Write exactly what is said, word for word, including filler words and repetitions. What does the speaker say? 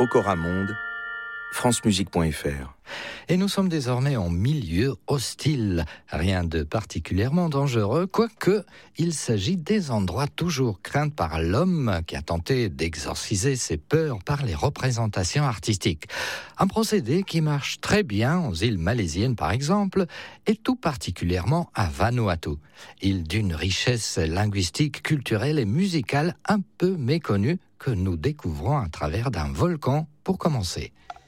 Ocoramonde, francemusique point f r. Et nous sommes désormais en milieu hostile. Rien de particulièrement dangereux, quoique il s'agit des endroits toujours craints par l'homme qui a tenté d'exorciser ses peurs par les représentations artistiques. Un procédé qui marche très bien aux îles malaisiennes par exemple, et tout particulièrement à Vanuatu, île d'une richesse linguistique, culturelle et musicale un peu méconnue que nous découvrons à travers d'un volcan pour commencer.